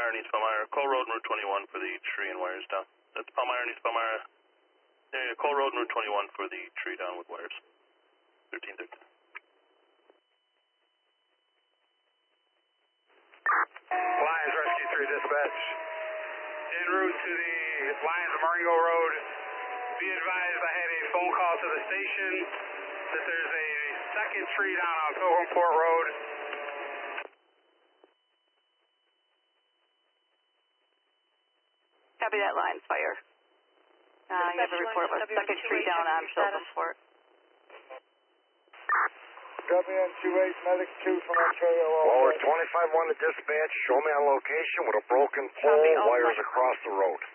Palmyra and East Palmyra. Cole Road and Route 21 for the tree and wires down. That's Palmyra and East Palmyra. Yeah, Cole Road and Route 21 for the tree down with wires. 1313. Lions Rescue 3 dispatch. En route to the Lions of Marengo Road. Be advised I had a phone call to the station that there's a second tree down on Pilgrim Port Road. Copy that, Lions fire. You have a report of a second tree down on Pilgrim Port. WN28, medic 2 from Ontario. Lower 25-1 to dispatch. Show me on location with a broken pole, wires across the road.